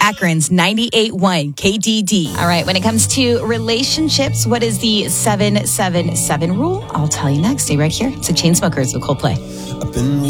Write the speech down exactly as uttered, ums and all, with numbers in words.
Akron's ninety-eight point one K D D. All right, when it comes to relationships, what is the seven seven seven rule? I'll tell you next. Stay right here. It's the Chainsmokers with Coldplay.